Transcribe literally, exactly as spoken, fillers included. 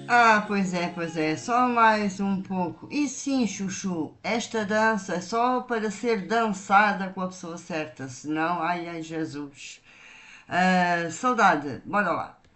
Ah, pois é, pois é, só mais um pouco. E sim, Chuchu, esta dança é só para ser dançada com a pessoa certa, senão, ai, ai, Jesus. Ah, saudade, bora lá.